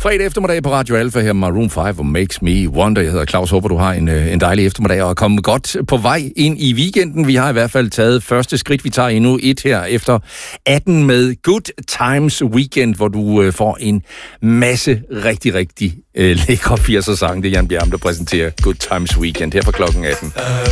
Fredag eftermiddag på Radio Alfa her, Maroon 5 og Makes Me Wonder. Jeg hedder Claus, håber du har en dejlig eftermiddag og er kommet godt på vej ind i weekenden. Vi har i hvert fald taget første skridt. Vi tager endnu et her efter 18 med Good Times Weekend, hvor du får en masse rigtig lækre 80'er sange. Det er Jan Bjerm, der præsenterer Good Times Weekend her fra klokken 18.